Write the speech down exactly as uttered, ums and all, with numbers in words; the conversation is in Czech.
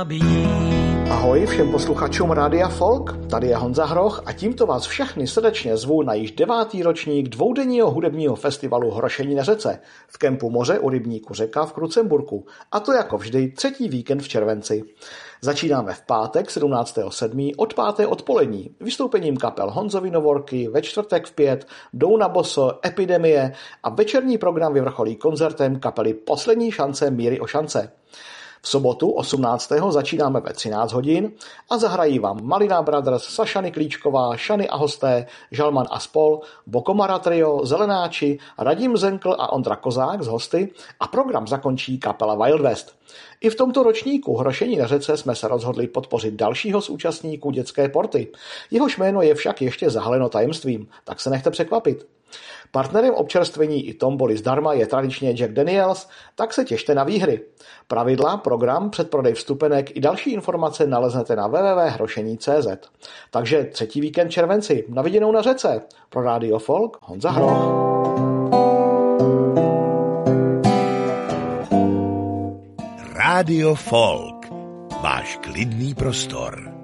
Ahoj všem posluchačům Rádia Folk, tady je Honza Hroch a tímto vás všechny srdečně zvu na již devátý ročník dvoudenního hudebního festivalu Hrošení na řece v kempu Moře u rybníku Řeka v Krucemburku, a to jako vždy třetí víkend v červenci. Začínáme v pátek sedmnáctého sedmého od páté odpolední vystoupením kapel Honzovy Novorky, ve čtvrtek v pět Douna Boso, Epidemie a večerní program vyvrcholí koncertem kapely Poslední šance Míry o šance. V sobotu osmnáctého začínáme ve třináct hodin a zahrají vám Malina Brothers, Sašany Klíčková, Šany a hosté, Žalman a spol, Bokomara Trio, Zelenáči, Radim Zenkl a Ondra Kozák z hosty a program zakončí kapela Wild West. I v tomto ročníku Hrošení na řece jsme se rozhodli podpořit dalšího z účastníků Dětské porty. Jehož jméno je však ještě zahaleno tajemstvím, tak se nechte překvapit. Partnerem občerstvení i tomboli zdarma je tradičně Jack Daniels, tak se těšte na výhry. Pravidla, program, předprodej vstupenek i další informace naleznete na w w w tečka hrošení tečka c z. Takže třetí víkend červenci, na viděnou na řece. Pro Radio Folk Honza Hroch. Radio Folk, váš klidný prostor.